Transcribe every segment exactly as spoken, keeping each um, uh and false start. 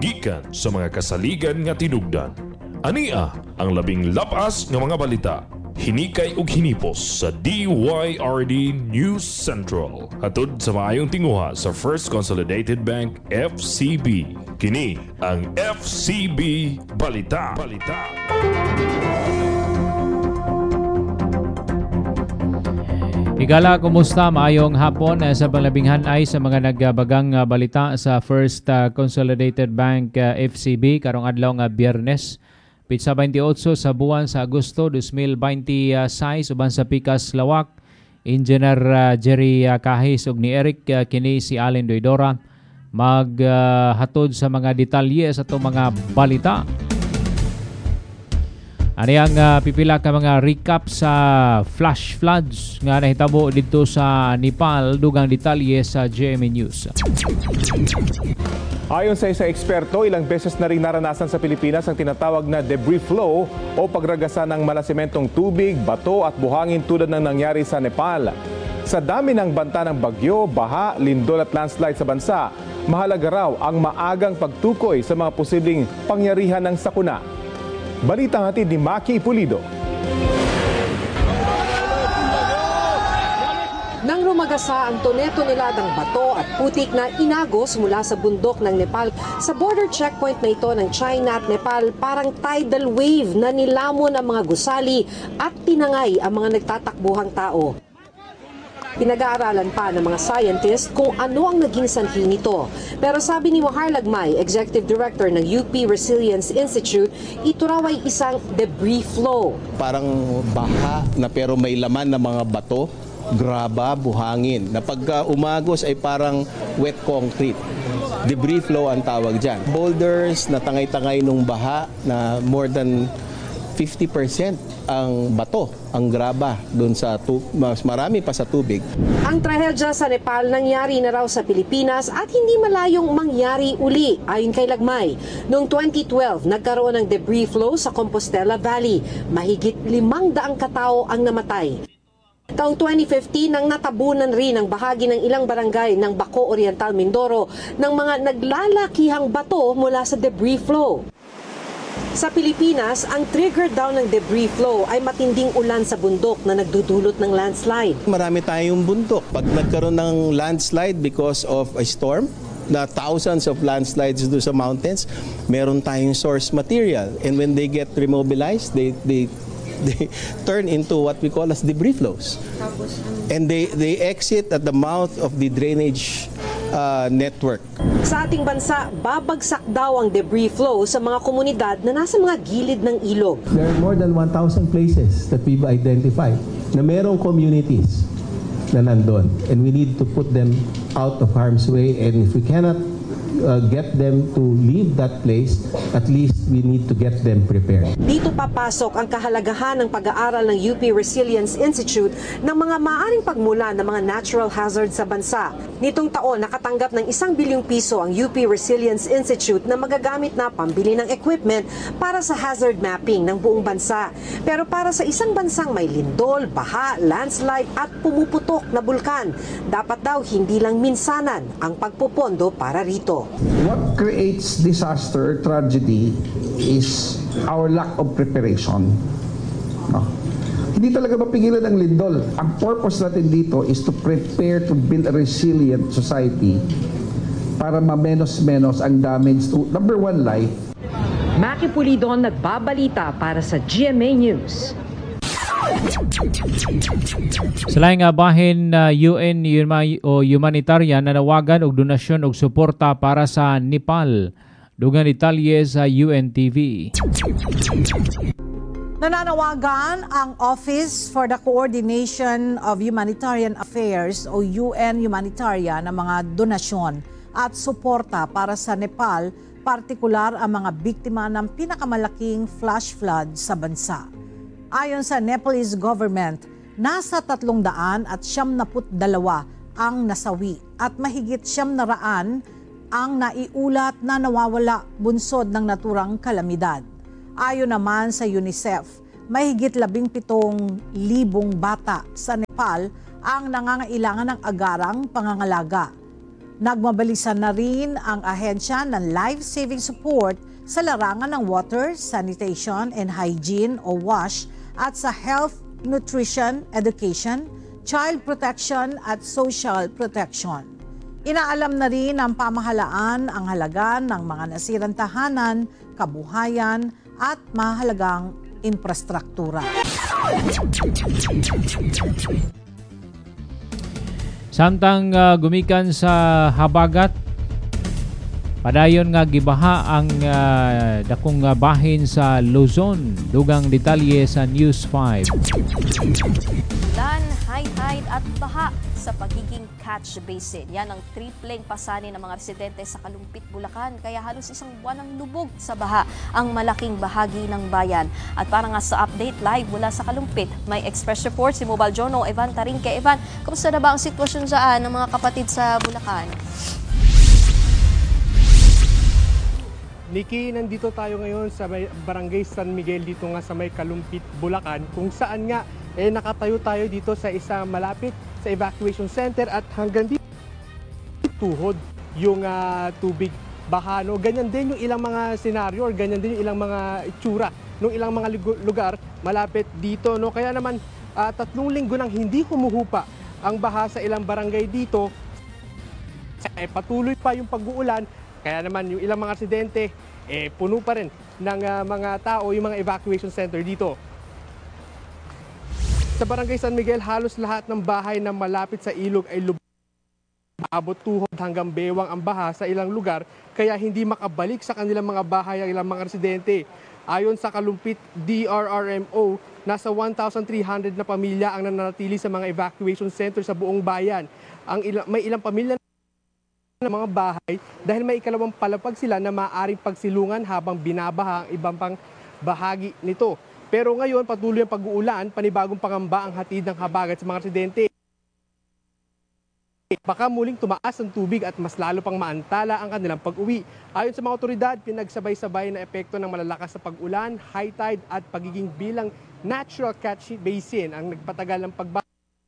gikan sa mga kasaligan nga tinugdan. Ania ang labing lapas nga mga balita. Hinikay ug hinipos sa D Y R D News Central. Hatod sa maayong tinguha sa First Consolidated Bank F C B. Kini ang F C B Balita. Balita. Igala, kumusta? Maayong hapon sa panglabinghan ay sa mga nagbagang balita sa First uh, Consolidated Bank uh, F C B karong adlaw nga Biyernes. Pitsa twenty-eight sa buwan sa Agosto twenty twenty-six uban sa Pikas Lawak. Engineer uh, Jerry uh, Kahis ug ni Eric uh, kini si Allen Doidora maghatod uh, sa mga detalye sa itong mga balita. Ani ang uh, pipila ka mga recap sa flash floods nga nahitabo dito sa Nepal, dugang detalye sa G M A News. Ayon sa isang eksperto, ilang beses na rin naranasan sa Pilipinas ang tinatawag na debris flow o pagragasa ng malasimentong tubig, bato at buhangin tulad ng nangyari sa Nepal. Sa dami ng banta ng bagyo, baha, lindol at landslide sa bansa, mahalaga raw ang maagang pagtukoy sa mga posibleng pangyarihan ng sakuna. Balitang hatid ni Maki Pulido. Nang rumagasa ang tone-toneladang bato at putik na inagos mula sa bundok ng Nepal, sa border checkpoint na ito ng China at Nepal, parang tidal wave na nilamon ang mga gusali at tinangay ang mga nagtatakbuhang tao. Pinag-aaralan pa ng mga scientist kung ano ang naging sanhi nito. Pero sabi ni Mahar Lagmay, Executive Director ng U P Resilience Institute, ito raw ay isang debris flow. Parang baha na pero may laman na mga bato, graba, buhangin, na pagka umagos ay parang wet concrete. Debris flow ang tawag dyan. Boulders na tangay-tangay nung baha na more than fifty percent ang bato, ang graba doon sa tub- mas marami pa sa tubig. Ang trahedya sa Nepal nangyari na raw sa Pilipinas at hindi malayong mangyari uli, ayon kay Lagmay. Noong twenty twelve, nagkaroon ng debris flow sa Compostela Valley. Mahigit limang daang katao ang namatay. Taong twenty fifteen, nang natabunan rin ang bahagi ng ilang barangay ng Baco Oriental, Mindoro ng mga naglalakihang bato mula sa debris flow. Sa Pilipinas, ang trigger daw ng debris flow ay matinding ulan sa bundok na nagdudulot ng landslide. Marami tayong bundok. Pag nagkaroon ng landslide because of a storm, na thousands of landslides do sa mountains, meron tayong source material. And when they get remobilized, they they they turn into what we call as debris flows. And they they exit at the mouth of the drainage uh, network. Sa ating bansa, babagsak daw ang debris flow sa mga komunidad na nasa mga gilid ng ilog. There are more than one thousand places that we've identified na merong communities na nandun. And we need to put them out of harm's way. And if we cannot uh, get them to leave that place, at least we need to get them prepared. Dito papasok ang kahalagahan ng pag-aaral ng U P Resilience Institute ng mga maaaring pagmula ng mga natural hazards sa bansa. Nitong taon, nakatanggap ng isang bilyong piso ang U P Resilience Institute na magagamit na pambili ng equipment para sa hazard mapping ng buong bansa. Pero para sa isang bansang may lindol, baha, landslide at pumuputok na bulkan, dapat daw hindi lang minsanan ang pagpupondo para rito. What creates disaster, tragedy, is our lack of preparation. No? Hindi talaga mapigilan ang lindol. Ang purpose natin dito is to prepare to build a resilient society para ma-menos-menos ang damage to, number one, life. Maki Pulido, nagbabalita para sa G M A News. Sa laing nga bahin na uh, U N o humanitarian na nawagan og donasyon og suporta para sa Nepal. Dugang detalye sa U N T V. Nananawagan ang Office for the Coordination of Humanitarian Affairs o U N Humanitarian ng mga donasyon at suporta para sa Nepal, partikular ang mga biktima ng pinakamalaking flash flood sa bansa. Ayon sa Nepalese government, nasa tatlong daan at siyam na put dalawa ang nasawi at mahigit siyam na raan ang naiulat na nawawala bunsod ng naturang kalamidad. Ayon naman sa UNICEF, mahigit labing pitong libong bata sa Nepal ang nangangailangan ng agarang pangangalaga. Nagmabilisan na rin ang ahensya ng life-saving support sa larangan ng water, sanitation and hygiene o WASH at sa health, nutrition, education, child protection at social protection. Inaalam na rin ng pamahalaan ang halaga ng mga nasirang tahanan, kabuhayan at mahalagang infrastruktura. Samtang uh, gumikan sa habagat, padayon nga gibaha ang uh, dakong uh, bahin sa Luzon. Dugang detalye sa News five. Ulan, high tide at baha sa pagiging catch basin. Yan ang tripleng pasanin ng mga residente sa Kalumpit, Bulacan. Kaya halos isang buwan ang lubog sa baha ang malaking bahagi ng bayan. At para nga sa update live mula sa Kalumpit, may express report si Mobile Journal Evan Tarinque. Evan, kamusta na ba ang sitwasyon dyan ng mga kapatid sa Bulacan? Nikki, nandito tayo ngayon sa Barangay San Miguel dito nga sa may Kalumpit, Bulacan, kung saan nga eh, nakatayo tayo dito sa isang malapit sa evacuation center at hanggang dito tuhod yung uh, tubig baha. No? Ganyan din yung ilang mga senaryo or ganyan din yung ilang mga itsura ng ilang mga lugar malapit dito. No? Kaya naman uh, tatlong linggo nang hindi humuhupa ang baha sa ilang barangay dito. Eh, patuloy pa yung pag-uulan. Kaya naman yung ilang mga residente, eh, puno pa rin ng uh, mga tao yung mga evacuation center dito. Sa Barangay San Miguel, halos lahat ng bahay na malapit sa ilog ay lubog. Abot tuhod hanggang bewang ang baha sa ilang lugar, kaya hindi makabalik sa kanilang mga bahay ang ilang mga residente. Ayon sa Kalumpit D R R M O, nasa one thousand three hundred na pamilya ang nananatili sa mga evacuation center sa buong bayan. Ang ilang, may ilang pamilya ng mga bahay dahil may ikalawang palapag sila na maaaring pagsilungan habang binabaha ang ibang pang bahagi nito. Pero ngayon patuloy ang pag-uulan, panibagong pangamba ang hatid ng habagat sa mga residente. Baka muling tumaas ang tubig at mas lalo pang maantala ang kanilang pag-uwi. Ayon sa mga otoridad, pinagsabay-sabay na epekto ng malalakas sa pag-ulan, high tide at pagiging bilang natural catch basin ang nagpatagal ng pagbaha.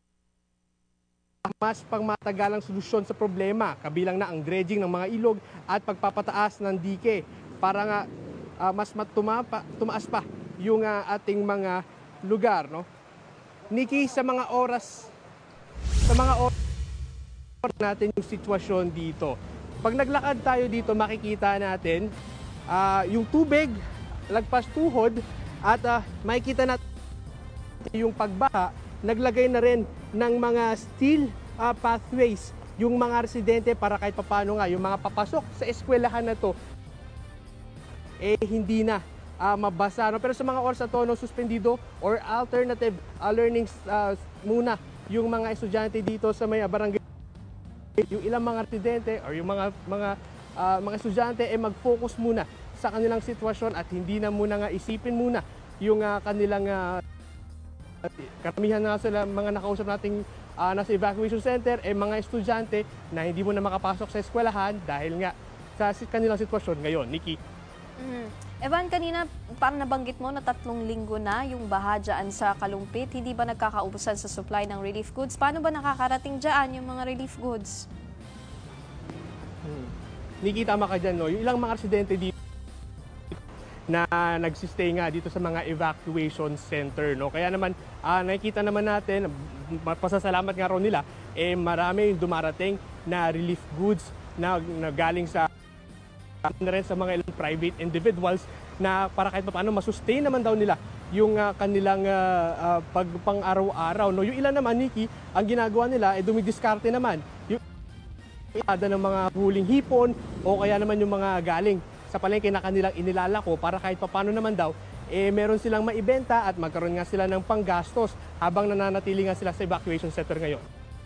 Mas pangmatagalang solusyon sa problema, kabilang na ang dredging ng mga ilog at pagpapataas ng dike para nga uh, mas matumapa, tumaas pa yung uh, ating mga lugar. No? Nikki, sa mga oras, sa mga oras natin yung sitwasyon dito. Pag naglakad tayo dito, makikita natin uh, yung tubig, lagpas tuhod, at uh, makikita natin yung pagbaha, naglagay na rin ng mga steel uh, pathways yung mga residente para kahit papano nga yung mga papasok sa eskwelahan na to eh hindi na uh, mabasa. No? Pero sa mga oras na to, no, suspendido or alternative uh, learning uh, muna yung mga estudyante dito sa may barangay. Yung ilang mga residente or yung mga mga uh, mga estudyante ay eh, mag-focus muna sa kanilang sitwasyon at hindi na muna nga isipin muna yung uh, kanilang uh, karamihan na sila mga nakausap nating uh, nasa evacuation center eh mga estudyante na hindi mo na makapasok sa eskwelahan dahil nga sa kanilang sitwasyon ngayon. Nikki. Mm-hmm. Evan, kanina parang nabanggit mo na tatlong linggo na yung baha dyan sa Kalumpit. Hindi ba nagkakaubusan sa supply ng relief goods? Paano ba nakakarating dyan yung mga relief goods? Hmm. Nikki, tama ka dyan. No? Yung ilang mga residente dito na nagsistay nga dito sa mga evacuation center. No? Kaya naman, uh, nakikita naman natin, pasasalamat nga rin nila, eh, marami yung dumarating na relief goods na, na galing sa na rin sa mga ilang private individuals na para kahit paano masustain naman daw nila yung uh, kanilang uh, uh, pagpang-araw-araw. No? Yung ilan naman, Nikki, ang ginagawa nila ay eh, dumidiskarte naman. Yung ada ng mga huling hipon o kaya naman yung mga galing sa palengke na kanilang inilalako para kahit paano naman daw eh meron silang maibenta at magkaroon nga sila ng panggastos habang nananatili nga sila sa evacuation center ngayon.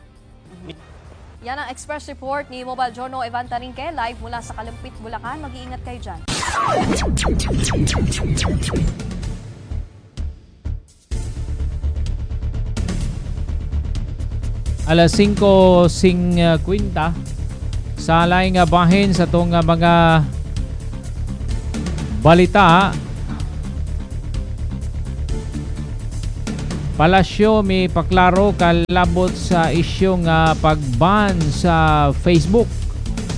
Yan ang express report ni Mobile Journal Evan Tarinque, live mula sa Kalumpit, Bulacan. Mag-iingat kayo dyan. Alas singko singkwenta sa laing bahin sa itong mga balita. Palasyo may paklaro kalabot sa isyong uh, pagban sa Facebook.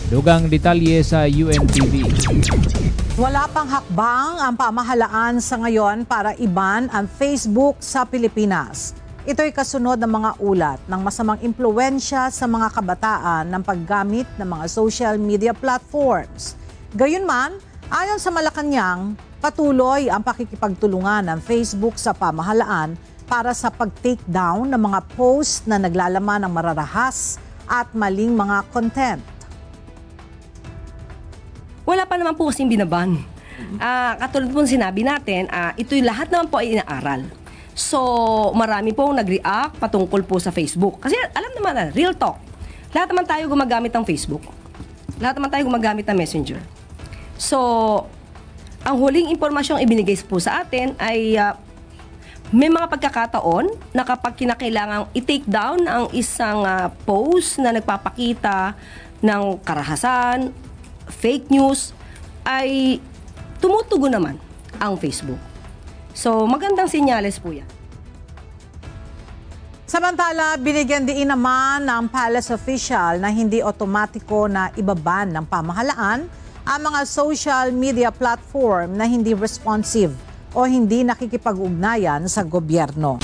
Dugang detalye sa U N T V. Wala pang hakbang ang pamahalaan sa ngayon para iban ang Facebook sa Pilipinas. Ito'y kasunod ng mga ulat ng masamang impluwensya sa mga kabataan ng paggamit ng mga social media platforms. Gayunman, ayon sa Malacanang, patuloy ang pakikipagtulungan ng Facebook sa pamahalaan para sa pag-take down ng mga post na naglalaman ng mararahas at maling mga content. Wala pa naman po kasing binaban. Uh, katulad po sinabi natin, uh, ito'y lahat naman po ay inaaral. So, marami pong nag-react patungkol po sa Facebook. Kasi alam naman na, real talk. Lahat naman tayo gumagamit ng Facebook. Lahat naman tayo gumagamit ng Messenger. So, ang huling impormasyong ibinigay po sa atin ay uh, may mga pagkakataon na kapag kinakailangang i-take down ang isang uh, post na nagpapakita ng karahasan, fake news, ay tumutugon naman ang Facebook. So, magandang senyales po yan. Samantala, binigyan diin naman ng palace official na hindi otomatiko na ibaban ng pamahalaan ang mga social media platform na hindi responsive o hindi nakikipag-ugnayan sa gobyerno.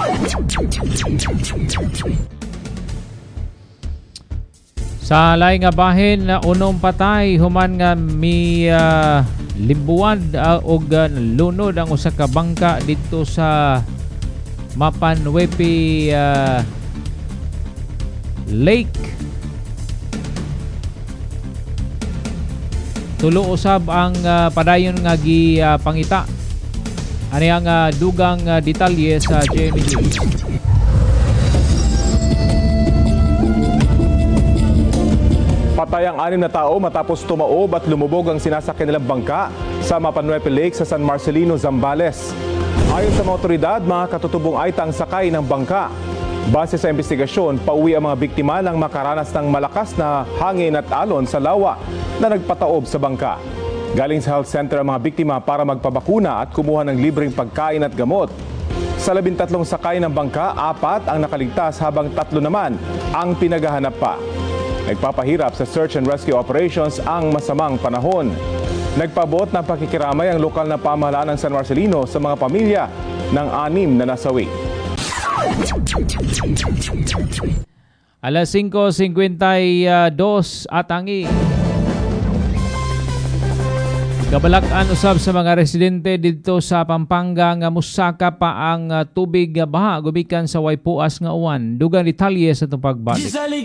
Sa laing nga bahin na unong patay human nga mi uh, limbuan uh, og uh, lunod ang usa ka bangka dito sa Mapanwepi uh, Lake. Tulo usab ang uh, padayon nga gi uh, pangita. Ani ang uh, dugang uh, detalye sa J M News. Patay ang anim na tao matapos tumaob at lumubog ang sinasakyan nilang bangka sa Mapanwepi Lake sa San Marcelino, Zambales. Ayon sa mga otoridad, mga katutubong aitang sakay ng bangka. Base sa investigasyon, pauwi ang mga biktima nang makaranas ng malakas na hangin at alon sa lawa na nagpataob sa bangka. Galing sa health center ang mga biktima para magpabakuna at kumuha ng libreng pagkain at gamot. Sa labintatlong sakay ng bangka, apat ang nakaligtas habang tatlo naman ang pinaghahanap pa. Nagpapahirap sa search and rescue operations ang masamang panahon. Nagpabot ng pakikiramay ang lokal na pamahalaan ng San Marcelino sa mga pamilya ng anim na nasawi. Alas singko singkwentados atangi. Kabalakan usab sa mga residente dito sa Pampanga nga musaka pa ang tubig baha gubikan sa way puas nga uwan. Dugang detalye sa itong pagbalik.